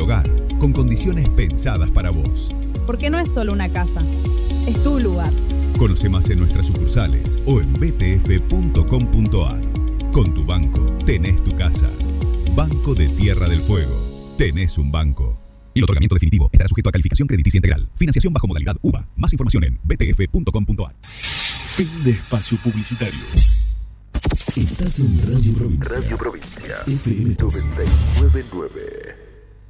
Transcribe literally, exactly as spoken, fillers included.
hogar, con condiciones pensadas para vos. Porque no es solo una casa, es tu lugar. Conoce más en nuestras sucursales o en b t f punto com punto a r. Con tu banco, tenés tu casa. Banco de Tierra del Fuego. Tenés un banco. Y el otorgamiento definitivo estará sujeto a calificación crediticia integral. Financiación bajo modalidad U B A. Más información en b t f punto com punto a r. Fin de espacio publicitario. Estás en Radio Provincia. Radio Provincia. F M noventa y nueve punto nueve.